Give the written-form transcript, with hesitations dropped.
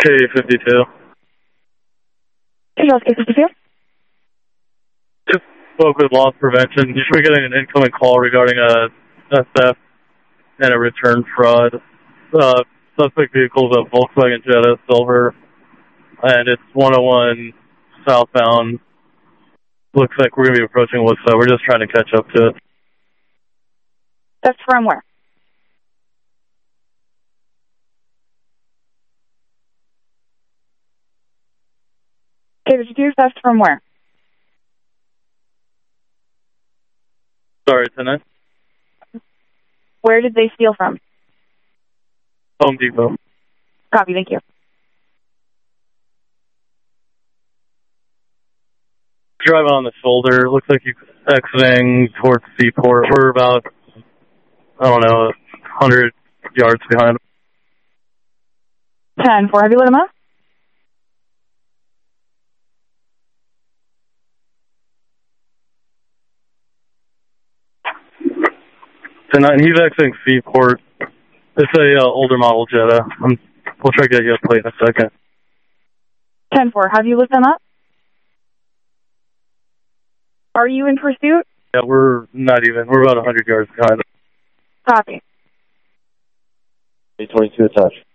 K-52. Hey, K-52. Just spoke with loss prevention. You should be getting an incoming call regarding a theft and a return fraud. Suspect vehicle is a Volkswagen Jetta Silver, and it's 101 southbound. Looks like we're going to be approaching Woodside. We're just trying to catch up to it. That's from where? K-52, that's from where? Sorry, Tenant. Where did they steal from? Home Depot. Copy, thank you. Driving on the shoulder. Looks like you're exiting towards Seaport. We're about, 100 yards behind. 10-4, have you let him up? Tonight, he's exiting Seaport. It's a older model Jetta. We'll try to get you a plate in a second. 10-4, have you lit them up? Are you in pursuit? Yeah, we're not even. We're about 100 yards behind. Copy. A22 attached.